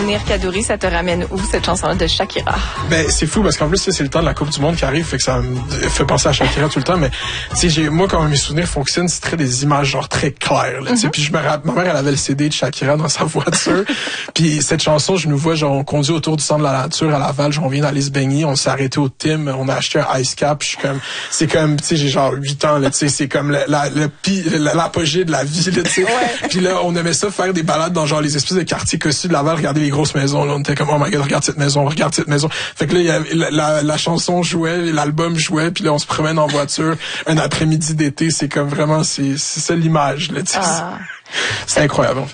souvenir Kaduri, ça te ramène où, cette chanson de Shakira? Ben, c'est fou parce qu'en plus, c'est le temps de la Coupe du Monde qui arrive, fait que ça me fait penser à Shakira tout le temps, mais, tu sais, moi, quand mes souvenirs fonctionnent, c'est très des images, genre, très claires, là, tu sais, puis ma mère, elle avait le CD de Shakira dans sa voiture, puis cette chanson, je nous vois, genre, on conduit autour du centre de la nature à Laval, genre, on vient d'aller se baigner, on s'est arrêté au Tim, on a acheté un ice cap, c'est comme, tu sais, j'ai genre 8 ans, là, tu sais, c'est comme l'apogée de la vie, là, tu sais. Puis là, on aimait ça faire des balades dans genre les espèces de quartiers cossus de Laval, regarder les grosses maisons, là, on était comme, oh my god, regarde cette maison. Fait que là, il y avait, la chanson jouait, l'album jouait, puis là, on se promène en voiture un après-midi d'été, c'est comme vraiment, c'est ça l'image, là, tu sais. C'est incroyable.